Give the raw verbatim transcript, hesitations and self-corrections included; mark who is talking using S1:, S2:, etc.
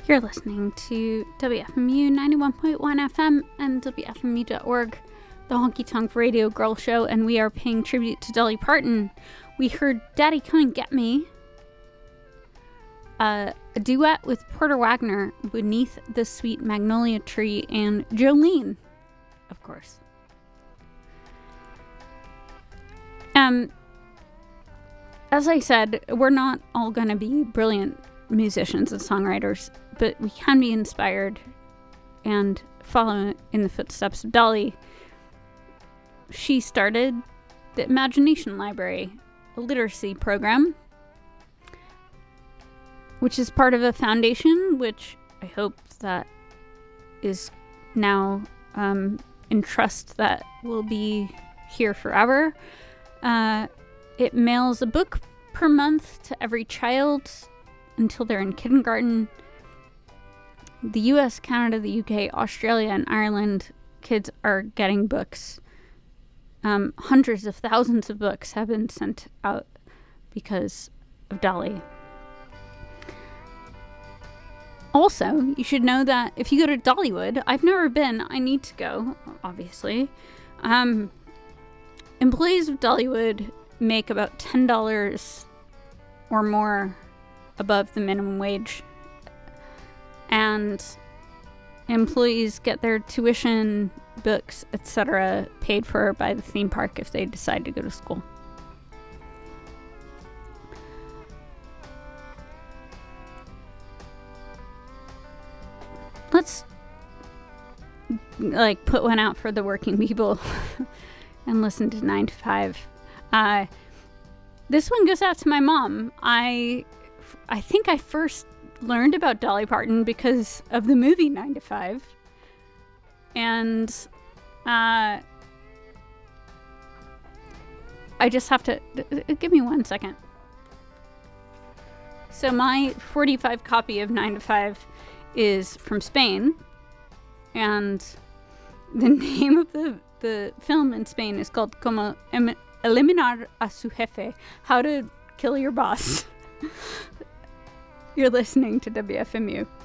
S1: You're listening to W F M U ninety-one point one F M and W F M U dot org, the Honky Tonk Radio Girl Show, and we are paying tribute to Dolly Parton. We heard Daddy Come and Get Me, uh, a duet with Porter Wagner, Beneath the Sweet Magnolia Tree, and Jolene, of course. Um, as I said, we're not all going to be brilliant musicians and songwriters, but we can be inspired and follow in the footsteps of Dolly. She started the Imagination Library, a literacy program, which is part of a foundation, which I hope that is now um, in trust that will be here forever. Uh, it mails a book per month to every child until they're in kindergarten. The U S, Canada, the U K, Australia, and Ireland kids are getting books. Um, hundreds of thousands of books have been sent out because of Dolly. Also, you should know that if you go to Dollywood, I've never been, I need to go, obviously. Um, employees of Dollywood make about ten dollars or more above the minimum wage. And employees get their tuition, books, et cetera paid for by the theme park if they decide to go to school. Let's like put one out for the working people and listen to nine to five. Uh, this one goes out to my mom. I I think I first learned about Dolly Parton because of the movie nine to five. And uh, I just have to... Give me one second. So my forty-five copy of nine to five is from Spain. And the name of the, the film in Spain is called Como Eliminar a su jefe. How to Kill Your Boss. You're listening to W F M U.